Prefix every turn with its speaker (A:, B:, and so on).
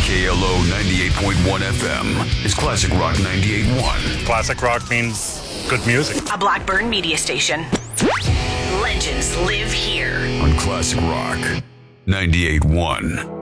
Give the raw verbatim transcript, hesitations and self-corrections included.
A: K L O ninety-eight point one F M is Classic Rock ninety-eight point one.
B: Classic rock means good music.
C: A Blackburn media station. Legends live here.
A: On Classic Rock ninety-eight point one.